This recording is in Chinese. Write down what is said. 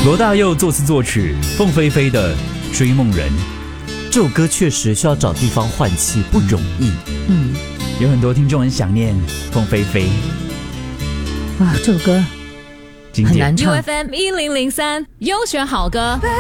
罗大佑作词作曲，凤飞飞的《追梦人》。 这首歌确实需要找地方换气，不容易。 有很多听众很想念凤飞飞啊，这首歌经典很难唱。 UFM 1003优选好歌。